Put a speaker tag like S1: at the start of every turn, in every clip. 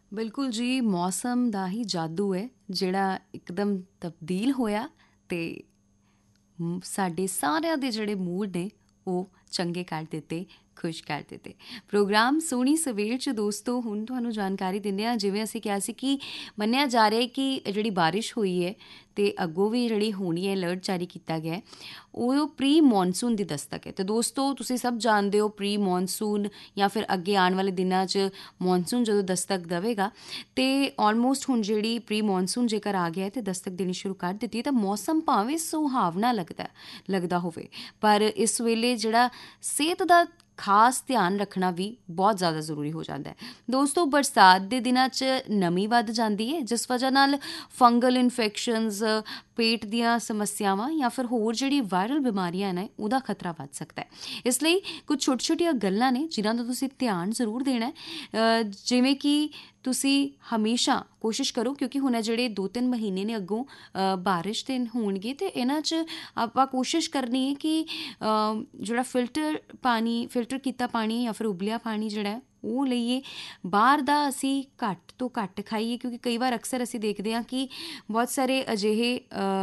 S1: ਬਿਲਕੁਲ ਜੀ, ਮੌਸਮ ਦਾ ਹੀ ਜਾਦੂ ਹੈ ਜਿਹੜਾ ਇੱਕਦਮ ਤਬਦੀਲ ਹੋਇਆ ਤੇ ਸਾਡੇ ਸਾਰਿਆਂ ਦੇ ਜਿਹੜੇ ਮੂਡ ਨੇ ਉਹ ਚੰਗੇ ਕਰ ਦਿੱਤੇ, ਖੁਸ਼ ਕਰ ਦਿੱਤੇ। ਪ੍ਰੋਗਰਾਮ ਸੋਹਣੀ ਸਵੇਰ 'ਚ ਦੋਸਤੋ ਹੁਣ ਤੁਹਾਨੂੰ ਜਾਣਕਾਰੀ ਦਿੰਦੇ ਹਾਂ। ਜਿਵੇਂ ਅਸੀਂ ਕਿਹਾ ਸੀ ਕਿ ਮੰਨਿਆ ਜਾ ਰਿਹਾ ਕਿ ਜਿਹੜੀ ਬਾਰਿਸ਼ ਹੋਈ ਹੈ ਅਤੇ ਅੱਗੋਂ ਵੀ ਜਿਹੜੀ ਹੋਣੀ ਹੈ, ਅਲਰਟ ਜਾਰੀ ਕੀਤਾ ਗਿਆ ਹੈ, ਉਹ ਪ੍ਰੀ ਮੌਨਸੂਨ ਦੀ ਦਸਤਕ ਹੈ। ਅਤੇ ਦੋਸਤੋ ਤੁਸੀਂ ਸਭ ਜਾਣਦੇ ਹੋ ਪ੍ਰੀ ਮੌਨਸੂਨ ਜਾਂ ਫਿਰ ਅੱਗੇ ਆਉਣ ਵਾਲੇ ਦਿਨਾਂ 'ਚ ਮੌਨਸੂਨ ਜਦੋਂ ਦਸਤਕ ਦੇਵੇਗਾ ਅਤੇ ਆਲਮੋਸਟ ਹੁਣ ਜਿਹੜੀ ਪ੍ਰੀ ਮੌਨਸੂਨ ਜੇਕਰ ਆ ਗਿਆ ਅਤੇ ਦਸਤਕ ਦੇਣੀ ਸ਼ੁਰੂ ਕਰ ਦਿੱਤੀ ਹੈ ਤਾਂ ਮੌਸਮ ਭਾਵੇਂ ਸੁਹਾਵਣਾ ਲੱਗਦਾ ਹੋਵੇ, ਪਰ ਇਸ ਵੇਲੇ ਜਿਹੜਾ ਸਿਹਤ ਦਾ ਖਾਸ ਧਿਆਨ ਰੱਖਣਾ ਵੀ ਬਹੁਤ ਜ਼ਿਆਦਾ ਜ਼ਰੂਰੀ ਹੋ ਜਾਂਦਾ ਹੈ। ਦੋਸਤੋ ਬਰਸਾਤ ਦੇ ਦਿਨਾਂ 'ਚ ਨਮੀ ਵੱਧ ਜਾਂਦੀ ਹੈ, ਜਿਸ ਵਜ੍ਹਾ ਨਾਲ ਫੰਗਲ ਇਨਫੈਕਸ਼ਨਜ਼, ਪੇਟ ਦੀਆਂ ਸਮੱਸਿਆਵਾਂ ਜਾਂ ਫਿਰ ਹੋਰ ਜਿਹੜੀ ਵਾਇਰਲ ਬਿਮਾਰੀਆਂ ਨੇ ਉਹਦਾ ਖਤਰਾ ਵੱਧ ਸਕਦਾ ਹੈ। ਇਸ ਲਈ ਕੁਝ ਛੋਟੀ ਛੋਟੀਆਂ ਗੱਲਾਂ ਨੇ ਜਿਨ੍ਹਾਂ ਦਾ ਤੁਸੀਂ ਧਿਆਨ ਜ਼ਰੂਰ ਦੇਣਾ ਹੈ। ਜਿਵੇਂ ਕਿ ਤੁਸੀਂ ਹਮੇਸ਼ਾ ਕੋਸ਼ਿਸ਼ ਕਰੋ, ਕਿਉਂਕਿ ਹੁਣ ਇਹ ਜਿਹੜੇ 2-3 ਮਹੀਨੇ ਨੇ ਅੱਗੋਂ ਬਾਰਿਸ਼ ਦੇ ਹੋਣਗੇ ਅਤੇ ਇਹਨਾਂ 'ਚ ਆਪਾਂ ਕੋਸ਼ਿਸ਼ ਕਰਨੀ ਹੈ ਕਿ ਜਿਹੜਾ ਫਿਲਟਰ ਕੀਤਾ ਪਾਣੀ ਜਾਂ ਫਿਰ ਉਬਲਿਆ ਪਾਣੀ ਜਿਹੜਾ ਉਹ ਲਈਏ। ਬਾਹਰ ਦਾ ਅਸੀਂ ਘੱਟ ਤੋਂ ਘੱਟ ਖਾਈਏ, ਕਿਉਂਕਿ ਕਈ ਵਾਰ ਅਕਸਰ ਅਸੀਂ ਦੇਖਦੇ ਹਾਂ ਕਿ ਬਹੁਤ ਸਾਰੇ ਅਜਿਹੇ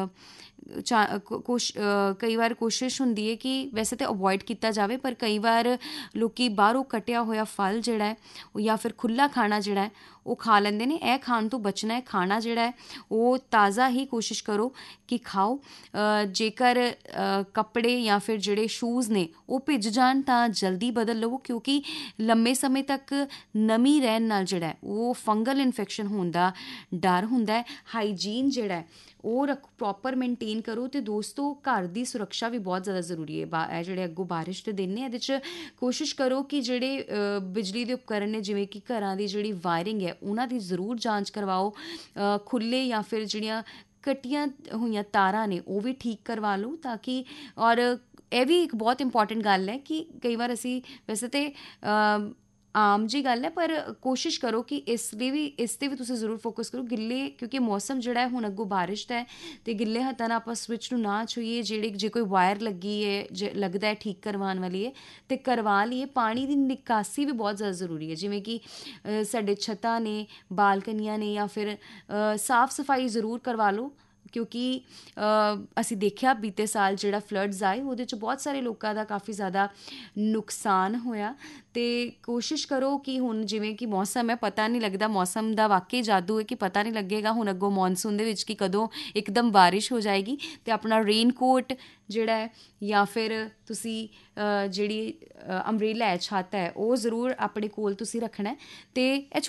S1: ਕਈ ਵਾਰ ਕੋਸ਼ਿਸ਼ ਹੁੰਦੀ ਹੈ ਕਿ ਵੈਸੇ ਤਾਂ ਅਵੋਇਡ ਕੀਤਾ ਜਾਵੇ, ਪਰ ਕਈ ਵਾਰ ਲੋਕ ਬਾਹਰੋਂ ਕੱਟਿਆ ਹੋਇਆ ਫਲ ਜਿਹੜਾ ਹੈ ਜਾਂ ਫਿਰ ਖੁੱਲ੍ਹਾ ਖਾਣਾ ਜਿਹੜਾ ਹੈ ਉਹ ਖਾ ਲੈਂਦੇ ਨੇ। ਇਹ ਖਾਣ ਤੋਂ ਬਚਣਾ ਹੈ। ਖਾਣਾ ਜਿਹੜਾ ਹੈ ਉਹ ਤਾਜ਼ਾ ਹੀ ਕੋਸ਼ਿਸ਼ ਕਰੋ ਕਿ ਖਾਓ। ਜੇਕਰ ਕੱਪੜੇ ਜਾਂ ਫਿਰ ਜਿਹੜੇ ਸ਼ੂਜ਼ ਨੇ ਉਹ ਭਿੱਜ ਜਾਣ ਤਾਂ ਜਲਦੀ ਬਦਲ ਲਵੋ, ਕਿਉਂਕਿ ਲੰਮੇ ਸਮੇਂ ਤੱਕ ਨਮੀ ਰਹਿਣ ਨਾਲ ਜਿਹੜਾ ਉਹ ਫੰਗਲ ਇਨਫੈਕਸ਼ਨ ਹੋਣ ਦਾ ਡਰ ਹੁੰਦਾ ਹੈ। ਹਾਈਜੀਨ ਜਿਹੜਾ ਉਹ ਪ੍ਰੋਪਰ ਮੇਨਟੇਨ ਕਰੋ। ਅਤੇ ਦੋਸਤੋ ਘਰ ਦੀ ਸੁਰੱਖਿਆ ਵੀ ਬਹੁਤ ਜ਼ਿਆਦਾ ਜ਼ਰੂਰੀ ਹੈ। ਇਹ ਜਿਹੜੇ ਅੱਗੋਂ ਬਾਰਿਸ਼ ਦੇ ਦਿਨ ਨੇ ਇਹਦੇ 'ਚ ਕੋਸ਼ਿਸ਼ ਕਰੋ ਕਿ ਜਿਹੜੇ ਬਿਜਲੀ ਦੇ ਉਪਕਰਨ ਨੇ, ਜਿਵੇਂ ਕਿ ਘਰਾਂ ਦੀ ਜਿਹੜੀ ਵਾਇਰਿੰਗ ਹੈ ਉਹਨਾਂ ਦੀ ਜ਼ਰੂਰ ਜਾਂਚ ਕਰਵਾਓ। ਖੁੱਲ੍ਹੇ ਜਾਂ ਫਿਰ ਜਿਹੜੀਆਂ ਕੱਟੀਆਂ ਹੋਈਆਂ ਤਾਰਾਂ ਨੇ ਉਹ ਵੀ ਠੀਕ ਕਰਵਾ ਲਓ, ਤਾਂ ਕਿ ਔਰ ਇਹ ਵੀ ਇੱਕ ਬਹੁਤ ਇੰਪੋਰਟੈਂਟ ਗੱਲ ਹੈ ਕਿ ਕਈ ਵਾਰ ਅਸੀਂ ਵੈਸੇ ਤਾਂ ਆਮ ਜੀ ਗੱਲ ਹੈ, ਪਰ ਕੋਸ਼ਿਸ਼ ਕਰੋ ਕਿ ਇਸ 'ਤੇ ਵੀ ਤੁਸੀਂ ਜ਼ਰੂਰ ਫੋਕਸ ਕਰੋ। ਗਿੱਲੇ, ਕਿਉਂਕਿ ਮੌਸਮ ਜਿਹੜਾ ਹੈ ਹੁਣ ਅੱਗੋਂ ਬਾਰਿਸ਼ ਦਾ ਹੈ ਅਤੇ ਗਿੱਲੇ ਹੱਥਾਂ ਨਾਲ ਆਪਾਂ ਸਵਿਚ ਨੂੰ ਨਾ ਛੂਈਏ। ਜੇ ਕੋਈ ਵਾਇਰ ਲੱਗੀ ਹੈ, ਲੱਗਦਾ ਹੈ ਠੀਕ ਕਰਵਾਉਣ ਵਾਲੀ ਹੈ ਅਤੇ ਕਰਵਾ ਲਈਏ। ਪਾਣੀ ਦੀ ਨਿਕਾਸੀ ਵੀ ਬਹੁਤ ਜ਼ਿਆਦਾ ਜ਼ਰੂਰੀ ਹੈ, ਜਿਵੇਂ ਕਿ ਸਾਡੇ ਛੱਤਾਂ ਨੇ, ਬਾਲਕਨੀਆਂ ਨੇ, ਜਾਂ ਫਿਰ ਸਾਫ਼ ਸਫਾਈ ਜ਼ਰੂਰ ਕਰਵਾ ਲਓ, ਕਿਉਂਕਿ ਅਸੀਂ ਦੇਖਿਆ ਬੀਤੇ ਸਾਲ ਜਿਹੜਾ ਫਲੱਡਸ ਆਏ ਉਹਦੇ 'ਚ ਬਹੁਤ ਸਾਰੇ ਲੋਕਾਂ ਦਾ ਕਾਫੀ ਜ਼ਿਆਦਾ ਨੁਕਸਾਨ ਹੋਇਆ। ਅਤੇ ਕੋਸ਼ਿਸ਼ ਕਰੋ ਕਿ ਹੁਣ ਜਿਵੇਂ ਕਿ ਮੌਸਮ ਹੈ, ਪਤਾ ਨਹੀਂ ਲੱਗਦਾ, ਮੌਸਮ ਦਾ ਵਾਕਈ ਜਾਦੂ ਹੈ ਕਿ ਪਤਾ ਨਹੀਂ ਲੱਗੇਗਾ ਹੁਣ ਅੱਗੋਂ ਮੌਨਸੂਨ ਦੇ ਵਿੱਚ ਕਿ ਕਦੋਂ ਇੱਕਦਮ ਬਾਰਿਸ਼ ਹੋ ਜਾਏਗੀ। ਅਤੇ ਆਪਣਾ ਰੇਨਕੋਟ ਜਿਹੜਾ ਹੈ ਜਾਂ ਫਿਰ ਤੁਸੀਂ ਜਿਹੜੀ ਅੰਬਰੇਲਾ ਹੈ, ਛੱਤ ਹੈ, ਉਹ ਜ਼ਰੂਰ ਆਪਣੇ ਕੋਲ ਤੁਸੀਂ ਰੱਖਣਾ। ਅਤੇ ਇਹ